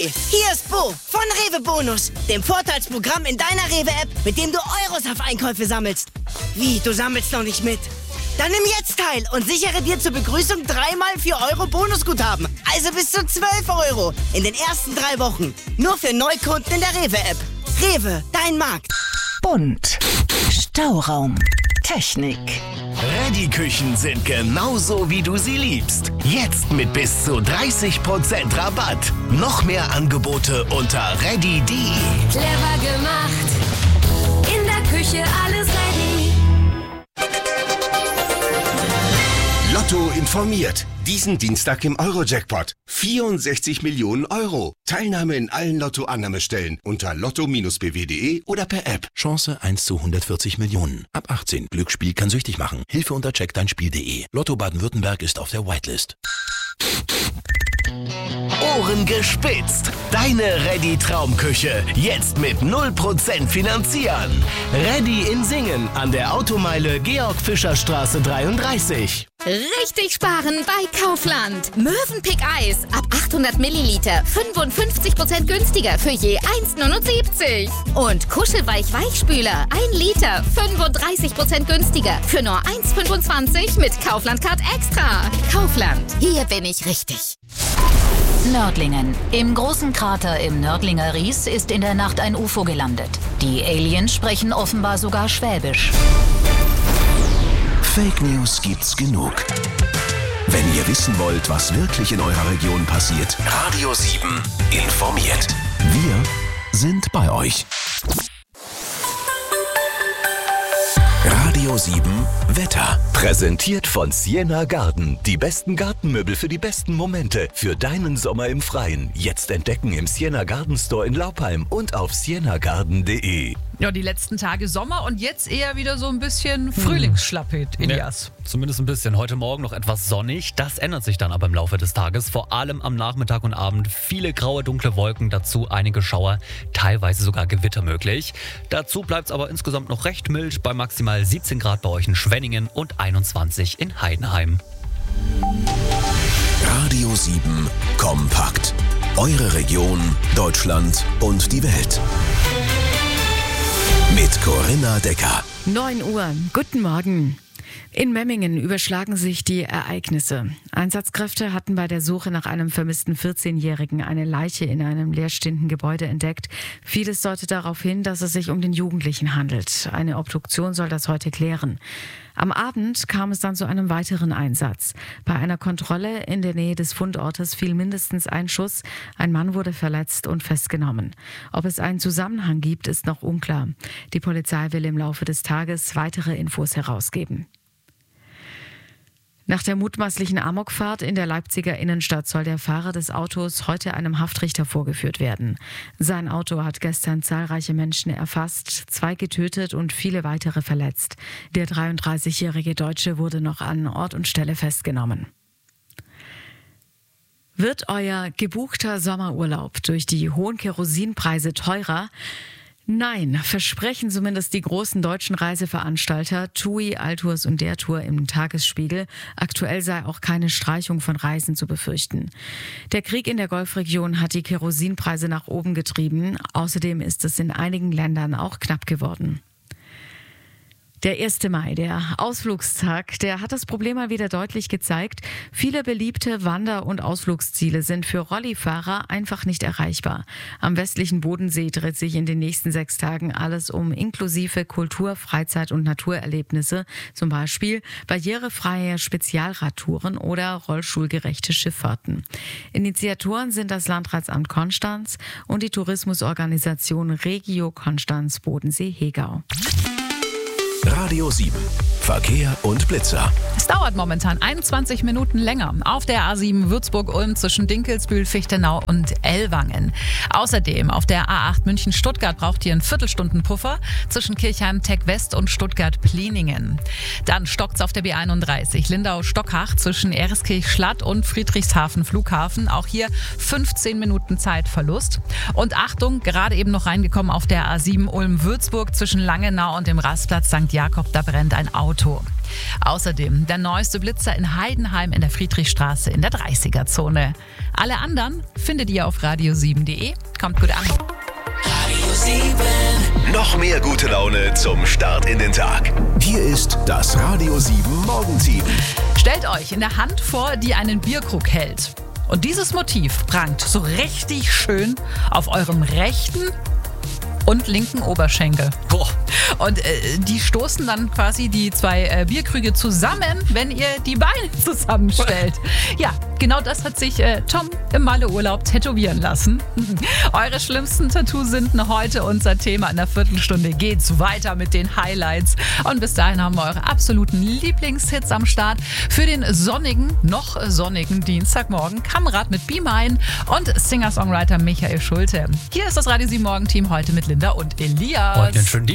Neu! Hier ist Bo von Rewe Bonus, dem Vorteilsprogramm in deiner Rewe-App, mit dem du Euros auf Einkäufe sammelst. Wie, du sammelst noch nicht mit? Dann nimm jetzt teil und sichere dir zur Begrüßung 3x 4 Euro Bonusguthaben. Also bis zu 12 Euro in den ersten 3 Wochen. Nur für Neukunden in der Rewe-App. Rewe, dein Markt. Bunt. Stauraum. Technik. Reddy-Küchen sind genauso, wie du sie liebst. Jetzt mit bis zu 30% Rabatt. Noch mehr Angebote unter reddy.de. Clever gemacht. In der Küche alles ready. Lotto informiert. Diesen Dienstag im Euro-Jackpot. 64 Millionen Euro. Teilnahme in allen Lotto-Annahmestellen unter lotto-bw.de oder per App. Chance 1 zu 140 Millionen. Ab 18. Glücksspiel kann süchtig machen. Hilfe unter checkdeinspiel.de. Lotto Baden-Württemberg ist auf der Whitelist. Ohren gespitzt. Deine Reddy-Traumküche. Jetzt mit 0% finanzieren. Reddy in Singen an der Automeile Georg-Fischer-Straße 33. Richtig sparen bei Kaufland. Mövenpick Eis ab 800 Milliliter 55% günstiger für je 1,79. Und Kuschelweich-Weichspüler 1 Liter 35% günstiger für nur 1,25 mit Kaufland-Card Extra. Kaufland, hier bin ich richtig. Nördlingen. Im großen Krater im Nördlinger Ries ist in der Nacht ein UFO gelandet. Die Aliens sprechen offenbar sogar Schwäbisch. Fake News gibt's genug. Wenn ihr wissen wollt, was wirklich in eurer Region passiert, Radio 7 informiert. Wir sind bei euch. Radio 7 Wetter. Präsentiert von Sienna Garden. Die besten Gartenmöbel für die besten Momente. Für deinen Sommer im Freien. Jetzt entdecken im Sienna Garden Store in Laupheim und auf sienagarden.de. Ja, die letzten Tage Sommer und jetzt eher wieder so ein bisschen Frühlingsschlappet, Elias. Ja, zumindest ein bisschen. Heute Morgen noch etwas sonnig. Das ändert sich dann aber im Laufe des Tages. Vor allem am Nachmittag und Abend viele graue, dunkle Wolken. Dazu einige Schauer, teilweise sogar Gewitter möglich. Dazu bleibt es aber insgesamt noch recht mild bei maximal 17 Grad bei euch in Schwenningen und 21 in Heidenheim. Radio 7 kompakt. Eure Region, Deutschland und die Welt. Mit Corinna Decker. 9 Uhr. Guten Morgen. In Memmingen überschlagen sich die Ereignisse. Einsatzkräfte hatten bei der Suche nach einem vermissten 14-Jährigen eine Leiche in einem leerstehenden Gebäude entdeckt. Vieles deutet darauf hin, dass es sich um den Jugendlichen handelt. Eine Obduktion soll das heute klären. Am Abend kam es dann zu einem weiteren Einsatz. Bei einer Kontrolle in der Nähe des Fundortes fiel mindestens ein Schuss. Ein Mann wurde verletzt und festgenommen. Ob es einen Zusammenhang gibt, ist noch unklar. Die Polizei will im Laufe des Tages weitere Infos herausgeben. Nach der mutmaßlichen Amokfahrt in der Leipziger Innenstadt soll der Fahrer des Autos heute einem Haftrichter vorgeführt werden. Sein Auto hat gestern zahlreiche Menschen erfasst, 2 getötet und viele weitere verletzt. Der 33-jährige Deutsche wurde noch an Ort und Stelle festgenommen. Wird euer gebuchter Sommerurlaub durch die hohen Kerosinpreise teurer? Nein, versprechen zumindest die großen deutschen Reiseveranstalter TUI, Altours und der Tour im Tagesspiegel. Aktuell sei auch keine Streichung von Reisen zu befürchten. Der Krieg in der Golfregion hat die Kerosinpreise nach oben getrieben. Außerdem ist es in einigen Ländern auch knapp geworden. Der 1. Mai, der Ausflugstag, der hat das Problem mal wieder deutlich gezeigt. Viele beliebte Wander- und Ausflugsziele sind für Rollifahrer einfach nicht erreichbar. Am westlichen Bodensee dreht sich in den nächsten 6 Tagen alles um inklusive Kultur-, Freizeit- und Naturerlebnisse, zum Beispiel barrierefreie Spezialradtouren oder rollstuhlgerechte Schifffahrten. Initiatoren sind das Landratsamt Konstanz und die Tourismusorganisation Regio Konstanz Bodensee-Hegau. Radio 7. Verkehr und Blitzer. Es dauert momentan 21 Minuten länger auf der A7 Würzburg-Ulm zwischen Dinkelsbühl, Fichtenau und Ellwangen. Außerdem auf der A8 München-Stuttgart braucht ihr einen Viertelstunden-Puffer zwischen Kirchheim-Tech-West und Stuttgart-Pliningen. Dann stockt's auf der B31 Lindau-Stockhach zwischen Ereskirch-Schlatt und Friedrichshafen-Flughafen. Auch hier 15 Minuten Zeitverlust. Und Achtung, gerade eben noch reingekommen auf der A7 Ulm-Würzburg zwischen Langenau und dem Rastplatz St. St. Jakob, da brennt ein Auto. Außerdem der neueste Blitzer in Heidenheim in der Friedrichstraße in der 30er-Zone. Alle anderen findet ihr auf radio7.de. Kommt gut an. Radio 7. Noch mehr gute Laune zum Start in den Tag. Hier ist das Radio 7 Morgenteam. Stellt euch in der Hand vor, die einen Bierkrug hält. Und dieses Motiv prangt so richtig schön auf eurem rechten und linken Oberschenkel. Boah. Und die stoßen dann quasi die zwei Bierkrüge zusammen, wenn ihr die Beine zusammenstellt. Ja, genau das hat sich Tom im Malle-Urlaub tätowieren lassen. Eure schlimmsten Tattoos sind heute unser Thema. In einer Viertelstunde geht's weiter mit den Highlights. Und bis dahin haben wir eure absoluten Lieblingshits am Start. Für den noch sonnigen Dienstagmorgen Kamrat mit Be Mine und Singer-Songwriter Michael Schulte. Hier ist das Radio 7 Morgenteam heute mit Linda und Elias. Heute einen schönen